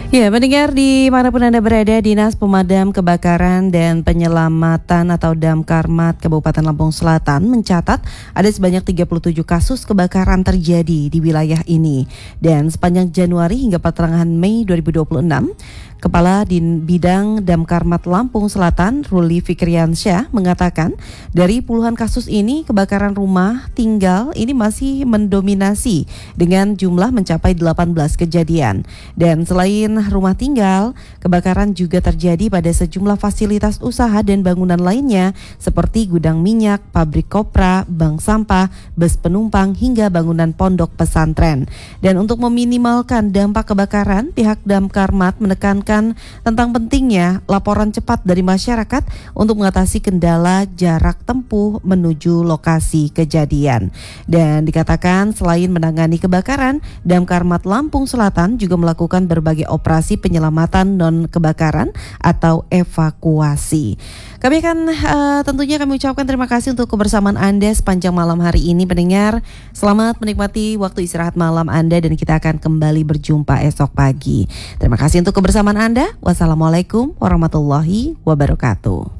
Ya, pendengar dimanapun Anda berada, Dinas Pemadam Kebakaran dan Penyelamatan atau Damkarmat Kabupaten Lampung Selatan mencatat ada sebanyak 37 kasus kebakaran terjadi di wilayah ini. Dan sepanjang Januari hingga pertengahan Mei 2026, Kepala Bidang Damkarmat Lampung Selatan, Ruli Fikriansyah, mengatakan dari puluhan kasus ini kebakaran rumah tinggal ini masih mendominasi dengan jumlah mencapai 18 kejadian. Dan selain rumah tinggal, kebakaran juga terjadi pada sejumlah fasilitas usaha dan bangunan lainnya seperti gudang minyak, pabrik kopra, bank sampah, bus penumpang hingga bangunan pondok pesantren. Dan untuk meminimalkan dampak kebakaran, pihak Damkarmat menekankan tentang pentingnya laporan cepat dari masyarakat untuk mengatasi kendala jarak tempuh menuju lokasi kejadian. Dan dikatakan selain menangani kebakaran, Damkarmat Lampung Selatan juga melakukan berbagai operasi penyelamatan non-kebakaran atau evakuasi. Kami akan tentunya kami ucapkan terima kasih untuk kebersamaan Anda sepanjang malam hari ini, pendengar. Selamat menikmati waktu istirahat malam Anda dan kita akan kembali berjumpa esok pagi. Terima kasih untuk kebersamaan Anda. Wassalamualaikum warahmatullahi wabarakatuh.